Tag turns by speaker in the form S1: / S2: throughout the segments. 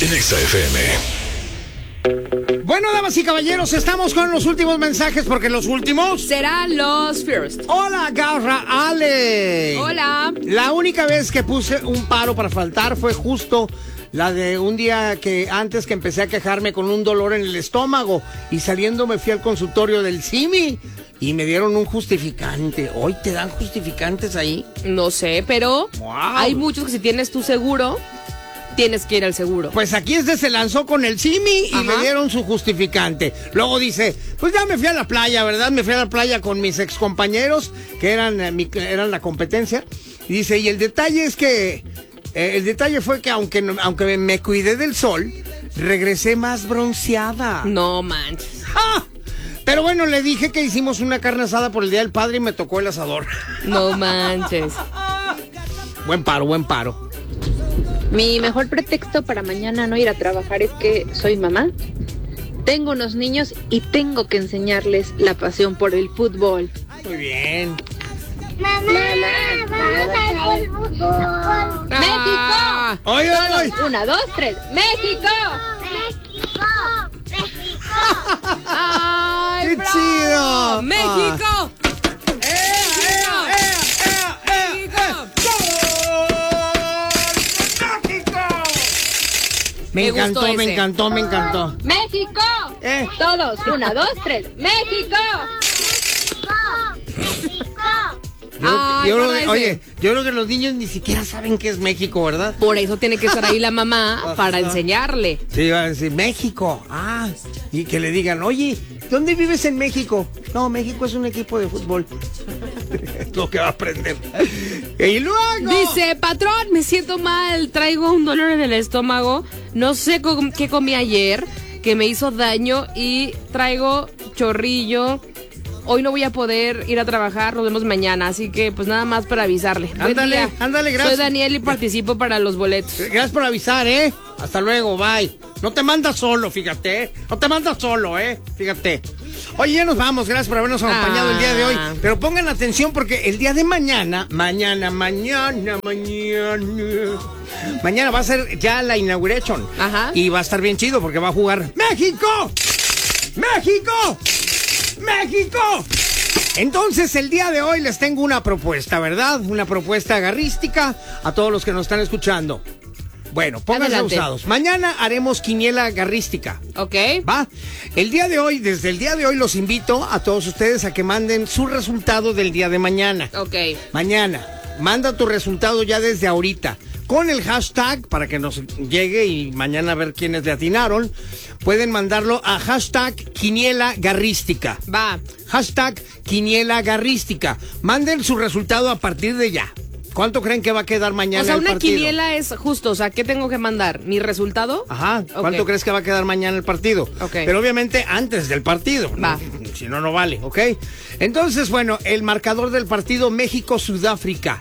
S1: en Exa FM.
S2: Bueno, damas y caballeros, estamos con los últimos mensajes porque los últimos
S3: serán los first.
S2: Hola, Garra Ale.
S3: Hola.
S2: La única vez que puse un paro para faltar fue justo la de un día que antes que empecé a quejarme con un dolor en el estómago y saliendo me fui al consultorio del CIMI y me dieron un justificante. ¿Hoy te dan justificantes ahí?
S3: No sé, pero
S2: wow,
S3: hay muchos que si tienes tu seguro, tienes que ir al seguro.
S2: Pues aquí se lanzó con el CIMI y le dieron su justificante. Luego dice, pues ya me fui a la playa, ¿verdad? Me fui a la playa con mis excompañeros, que eran la competencia. Y dice, y el detalle es que, el detalle fue que aunque me cuidé del sol, regresé más bronceada.
S3: No manches.
S2: ¡Ah! Pero bueno, le dije que hicimos una carne asada por el Día del Padre y me tocó el asador.
S3: No manches.
S2: Buen paro.
S4: Mi mejor pretexto para mañana no ir a trabajar es que soy mamá, tengo unos niños y tengo que enseñarles la pasión por el fútbol.
S2: Muy bien.
S5: Mamá, vamos al fútbol.
S4: ¡México!
S2: ¡Oye!
S4: 1, 2, 3. ¡México!
S3: ¡Ay,
S2: ¡Qué
S3: bravo!
S2: chido!
S3: ¡México!
S2: Me encantó.
S4: ¡México! Todos, 1, 2, 3. ¡México!
S2: Yo creo que los niños ni siquiera saben qué es México, ¿verdad?
S3: Por eso tiene que estar ahí la mamá para enseñarle.
S2: Sí, va a decir México. Ah, y que le digan, oye, ¿dónde vives en México? No, México es un equipo de fútbol. Es lo que va a aprender. Y luego
S3: dice, patrón, me siento mal, traigo un dolor en el estómago, no sé qué comí ayer, que me hizo daño y traigo chorrillo. Hoy no voy a poder ir a trabajar, nos vemos mañana, así que pues nada más para avisarle.
S2: Ándale, gracias.
S3: Soy Daniel y participo para los boletos.
S2: Gracias por avisar, ¿eh? Hasta luego, bye. No te mandas solo, fíjate, ¿eh? No te mandas solo, ¿eh? Fíjate. Oye, ya nos vamos, gracias por habernos acompañado el día de hoy. Pero pongan atención porque el día de mañana va a ser ya la inauguration.
S3: Ajá.
S2: Y va a estar bien chido porque va a jugar ¡México! Entonces, el día de hoy les tengo una propuesta, ¿verdad? Una propuesta garrística a todos los que nos están escuchando. Bueno, pónganse usados. Mañana haremos quiniela garrística.
S3: Ok.
S2: ¿Va? Desde el día de hoy los invito a todos ustedes a que manden su resultado del día de mañana.
S3: Ok.
S2: Mañana, manda tu resultado ya desde ahorita. Con el hashtag, para que nos llegue y mañana a ver quiénes le atinaron, pueden mandarlo a hashtag Quiniela Garrística.
S3: Va.
S2: Hashtag Quiniela Garrística. Manden su resultado a partir de ya. ¿Cuánto creen que va a quedar mañana el partido?
S3: O sea, una quiniela es justo, o sea, ¿qué tengo que mandar? ¿Mi resultado?
S2: Ajá, ¿cuánto crees que va a quedar mañana el partido?
S3: Ok.
S2: Pero obviamente antes del partido.
S3: Va.
S2: Si no, no vale, ¿ok? Entonces, bueno, el marcador del partido México-Sudáfrica.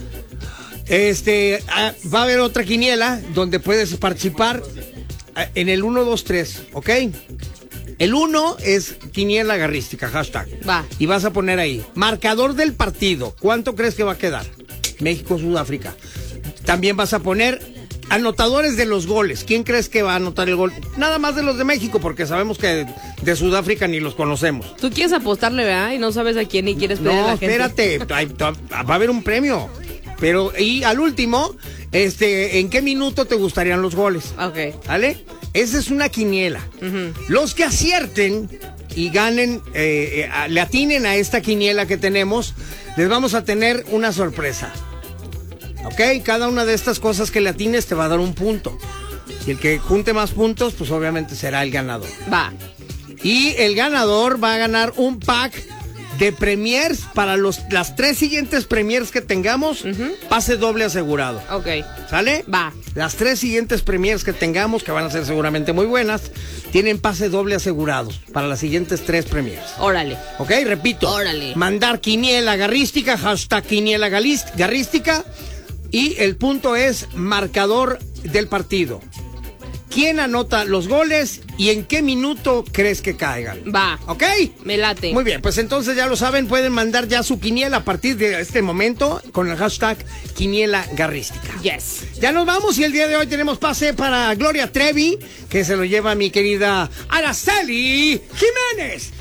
S2: Va a haber otra quiniela donde puedes participar en el 1, 2, 3, ¿ok? El 1 es quiniela garrística, hashtag.
S3: Va.
S2: Y vas a poner ahí, marcador del partido. ¿Cuánto crees que va a quedar? México-Sudáfrica. También vas a poner anotadores de los goles. ¿Quién crees que va a anotar el gol? Nada más de los de México, porque sabemos que de Sudáfrica ni los conocemos.
S3: Tú quieres apostarle, ¿verdad? Y no sabes a quién y quieres pedir a la gente.
S2: Espérate, va a haber un premio. Pero, y al último, ¿en qué minuto te gustarían los goles?
S3: Ok.
S2: ¿Vale? Esa es una quiniela. Los que acierten y ganen, le atinen a esta quiniela que tenemos, les vamos a tener una sorpresa. ¿Ok? Cada una de estas cosas que le atines te va a dar un punto. Y el que junte más puntos, pues obviamente será el ganador.
S3: Va.
S2: Y el ganador va a ganar un pack de premiers para las 3 siguientes premiers que tengamos, pase doble asegurado.
S3: Ok.
S2: ¿Sale?
S3: Va.
S2: Las 3 siguientes premiers que tengamos, que van a ser seguramente muy buenas, tienen pase doble asegurados para las siguientes 3 premiers.
S3: Órale.
S2: Ok, repito.
S3: Órale.
S2: Mandar quiniela garrística, hashtag quiniela garrística, y el punto es marcador del partido. quién anota los goles y en qué minuto crees que caigan.
S3: Va.
S2: ¿Ok?
S3: Me late.
S2: Muy bien, pues entonces ya lo saben, pueden mandar ya su quiniela a partir de este momento con el hashtag Quiniela Garrística.
S3: Yes.
S2: Ya nos vamos y el día de hoy tenemos pase para Gloria Trevi, que se lo lleva mi querida Araceli Jiménez.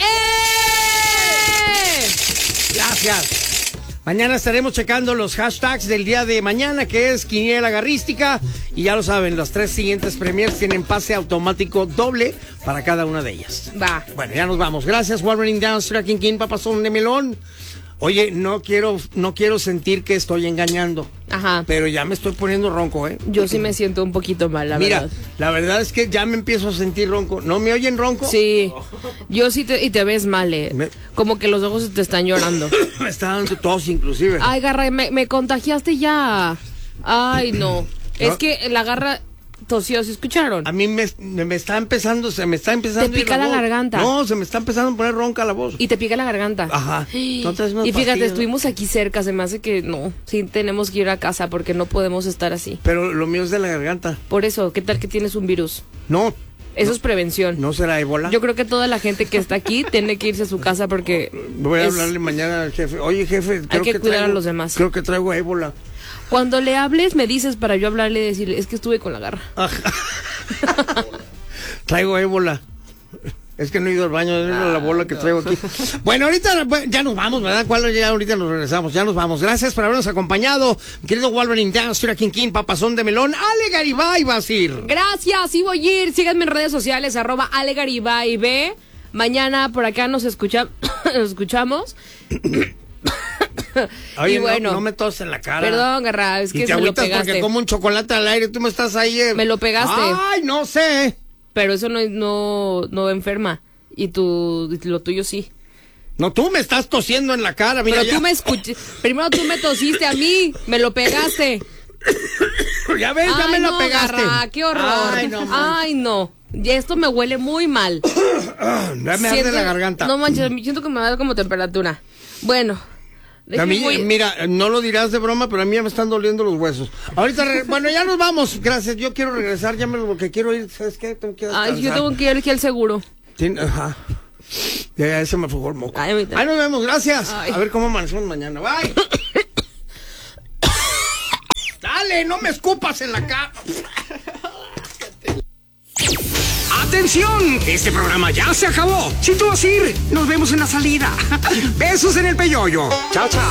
S2: Gracias. Mañana estaremos checando los hashtags del día de mañana, que es Quiniela Garrística. Y ya lo saben, las 3 siguientes premiers tienen pase automático doble para cada una de ellas.
S3: Va.
S2: Bueno, ya nos vamos. Gracias, Wolverine Dance, Tracking King, Papazón de Melón. Oye, no quiero sentir que estoy engañando.
S3: Ajá.
S2: Pero ya me estoy poniendo ronco, ¿eh?
S3: Yo sí me siento un poquito mal, la verdad.
S2: Mira, la verdad es que ya me empiezo a sentir ronco. ¿No me oyen ronco?
S3: Sí. Yo sí y te ves mal, Como que los ojos se te están llorando.
S2: Me está dando tos, inclusive.
S3: Ay, Garra, me contagiaste ya. Ay, no. Es que la Garra tosió, ¿se escucharon?
S2: A mí me está empezando, se me está empezando.
S3: Te pica la garganta.
S2: No, se me está empezando a poner ronca la voz.
S3: Y te pica la garganta.
S2: Ajá. Entonces,
S3: y fíjate, estuvimos aquí cerca, se me hace que no. Sí, tenemos que ir a casa porque no podemos estar así.
S2: Pero lo mío es de la garganta.
S3: Por eso, ¿qué tal que tienes un virus?
S2: No.
S3: Eso es prevención.
S2: ¿No será ébola?
S3: Yo creo que toda la gente que está aquí tiene que irse a su casa porque...
S2: Voy a hablarle mañana al jefe. Oye, jefe,
S3: hay que cuidar a los demás.
S2: Creo que traigo ébola.
S3: Cuando le hables, me dices para yo hablarle y decirle, es que estuve con la Garra.
S2: Traigo ébola. Es que no he ido al baño, es la bola que traigo aquí. Bueno, ahorita ya nos vamos, ¿verdad? Ya ahorita nos regresamos, ya nos vamos. Gracias por habernos acompañado. Querido Wolverine Dance, Tracking King, Papazón de Melón, Ale Garibay vas a ir.
S3: Gracias, y voy a ir. Síganme en redes sociales, @AleGaribay. Mañana por acá nos escuchamos.
S2: Oye,
S3: y bueno,
S2: no me toses en la cara.
S3: Perdón, Garra, es que
S2: te
S3: me lo
S2: agüitas
S3: pegaste.
S2: porque como un chocolate al aire, tú me estás ahí.
S3: Me lo pegaste.
S2: Ay, no sé.
S3: Pero eso no enferma. Y lo tuyo sí.
S2: No, tú me estás tosiendo en la cara. Mira,
S3: pero tú me escuché. Primero tú me tosiste a mí. Me lo pegaste.
S2: Ya ves, ya me lo pegaste.
S3: Garra, qué horror. Ay, no. Y esto me huele muy mal.
S2: Ya me arde la garganta.
S3: No manches, siento que me va a dar como temperatura. Bueno.
S2: A mí, mira, no lo dirás de broma, pero a mí ya me están doliendo los huesos. Ahorita, bueno, ya nos vamos. Gracias, yo quiero regresar, porque quiero ir, ¿sabes qué? Tengo que descansar.
S3: Ay, yo tengo que ir aquí al seguro.
S2: Ajá. Ya ese me fue el moco.
S3: Ay,
S2: nos vemos, gracias.
S3: Ay.
S2: A ver cómo amanecemos mañana. Bye. Dale, no me escupas en la cara.
S1: ¡Atención! Este programa ya se acabó. Si tú vas a ir, nos vemos en la salida. Besos en el peyoyo. Chao, chao.